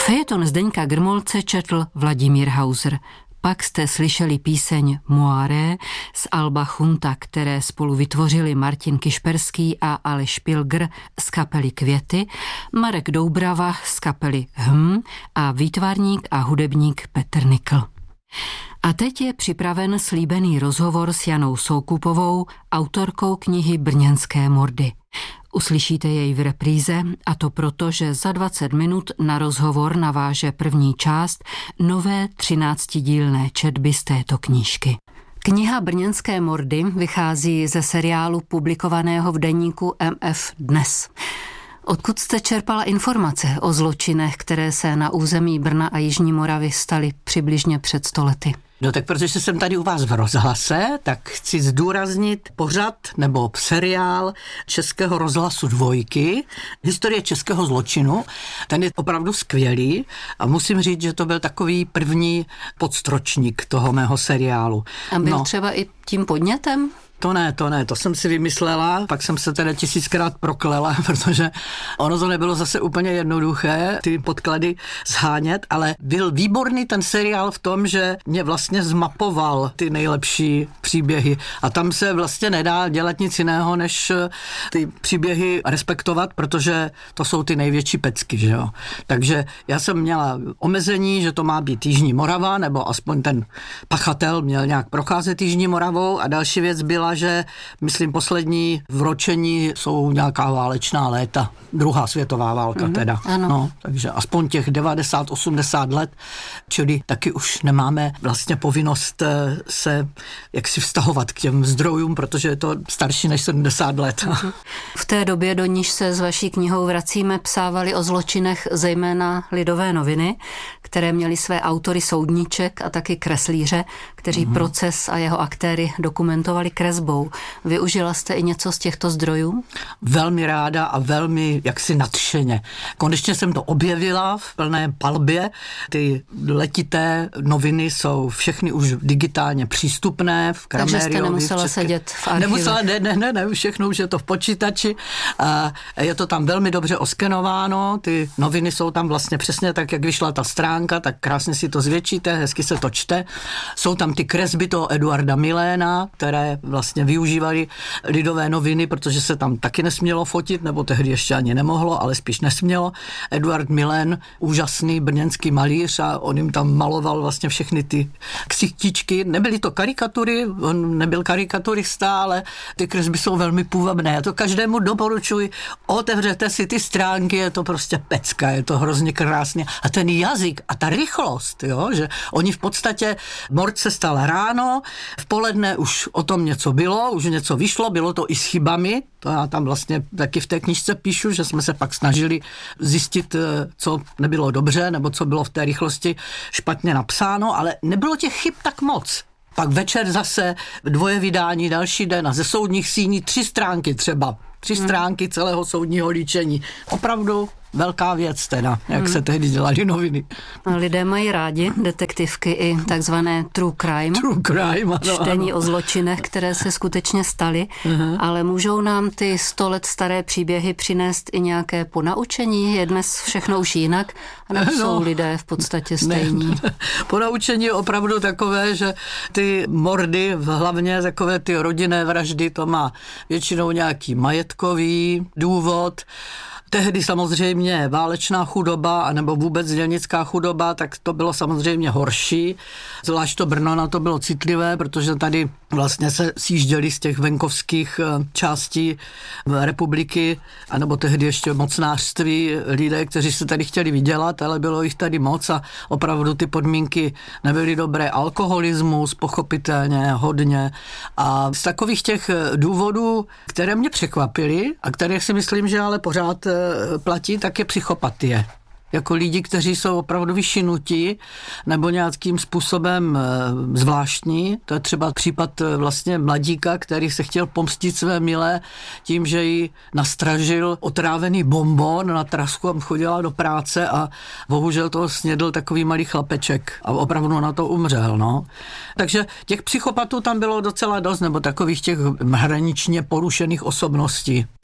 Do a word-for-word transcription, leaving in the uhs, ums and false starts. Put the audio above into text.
Fejeton Zdeňka Grmolce četl Vladimír Hauser. Pak jste slyšeli píseň Moiré z alba Chunta, které spolu vytvořili Martin Kišperský a Aleš Pilgr z kapely Květy, Marek Doubrava z kapely Hm a výtvarník a hudebník Petr Nikl. A teď je připraven slíbený rozhovor s Janou Soukupovou, autorkou knihy Brněnské mordy. Uslyšíte jej v repríze, a to proto, že za dvacet minut na rozhovor naváže první část nové třináctidílné četby z této knížky. Kniha Brněnské mordy vychází ze seriálu publikovaného v deníku M F Dnes. Odkud jste čerpala informace o zločinech, které se na území Brna a Jižní Moravy staly přibližně před sto lety? No tak protože jsem tady u vás v rozhlase, tak chci zdůraznit pořad nebo seriál Českého rozhlasu Dvojky, Historie českého zločinu. Ten je opravdu skvělý a musím říct, že to byl takový první podstročník toho mého seriálu. A byl no. třeba i tím podnětem? To ne, to ne, to jsem si vymyslela, pak jsem se teda tisíckrát proklela, protože ono to nebylo zase úplně jednoduché, ty podklady shánět, ale byl výborný ten seriál v tom, že mě vlastně zmapoval ty nejlepší příběhy a tam se vlastně nedá dělat nic jiného, než ty příběhy respektovat, protože to jsou ty největší pecky, že jo. Takže já jsem měla omezení, že to má být Jižní Morava, nebo aspoň ten pachatel měl nějak procházet Jižní Moravou a další věc byla, že myslím poslední vročení jsou nějaká válečná léta. Druhá světová válka mm-hmm, teda. Ano. No, takže aspoň těch devadesát osmdesát let, čili taky už nemáme vlastně povinnost se jaksi vztahovat k těm zdrojům, protože je to starší než sedmdesát let. Mm-hmm. V té době, do níž se s vaší knihou vracíme, psávali o zločinech zejména Lidové noviny, které měly své autory soudníček a taky kreslíře, kteří mm-hmm. proces a jeho aktéry dokumentovali kresbou. Využila jste i něco z těchto zdrojů? Velmi ráda a velmi jaksi nadšeně. Konečně jsem to objevila v plné palbě. Ty letité noviny jsou všechny už digitálně přístupné v Krameriovi. Takže jste nemusela české... sedět v archivu. Nemusela, ne, ne, ne, ne, všechno už je to v počítači. A je to tam velmi dobře oskenováno. Ty noviny jsou tam vlastně přesně tak, jak vyšla ta stránka, tak krásně si to zvětšíte, hezky se to čte. Jsou tam ty kresby toho Eduarda Miléna, které vlastně využívali Lidové noviny, protože se tam taky nesmělo fotit, nebo tehdy ještě ani nemohlo, ale spíš nesmělo. Eduard Milén, úžasný brněnský malíř a on jim tam maloval vlastně všechny ty ksichtičky. Nebyly to karikatury, on nebyl karikaturista, ale ty kresby jsou velmi půvabné. Já to každému doporučuji. Otevřete si ty stránky, je to prostě pecka, je to hrozně krásně. A ten jazyk a ta rychlost, jo, že oni v podstatě, mord se stal ráno, v poledne už o tom něco bylo, už něco vyšlo, bylo to i s chybami, to já tam vlastně taky v té knížce píšu, že jsme se pak snažili zjistit, co nebylo dobře, nebo co bylo v té rychlosti špatně napsáno, ale nebylo těch chyb tak moc. Pak večer zase dvoje vydání, další den a ze soudních síní tři stránky třeba, tři hmm. stránky celého soudního líčení. Opravdu velká věc teda, jak hmm. se tehdy dělaly noviny. Lidé mají rádi detektivky i takzvané true crime. True crime, ano. Čtení ano. o zločinech, které se skutečně staly, uh-huh. ale můžou nám ty sto let staré příběhy přinést i nějaké ponaučení? Je dnes všechno už jinak? A nebo no, jsou lidé v podstatě stejní? Ne, ne. Ponaučení je opravdu takové, že ty mordy, hlavně takové ty rodinné vraždy, to má většinou nějaký majetkový důvod. Tehdy samozřejmě válečná chudoba, anebo vůbec dělnická chudoba, tak to bylo samozřejmě horší. Zvlášť to Brno na to bylo citlivé, protože tady vlastně se sjížděli z těch venkovských částí republiky, anebo tehdy ještě mocnářství lidé, kteří se tady chtěli vydělat, ale bylo jich tady moc a opravdu ty podmínky nebyly dobré. Alkoholismus, pochopitelně, hodně. A z takových těch důvodů, které mě překvapily a které si myslím, že ale pořád platí, tak je psychopatie. Jako lidi, kteří jsou opravdu vyšinutí nebo nějakým způsobem zvláštní. To je třeba případ vlastně mladíka, který se chtěl pomstit své milé tím, že jí nastražil otrávený bonbon na trasku a chodila do práce a bohužel toho snědl takový malý chlapeček a opravdu na to umřel. No. Takže těch psychopatů tam bylo docela dost, nebo takových těch hraničně porušených osobností.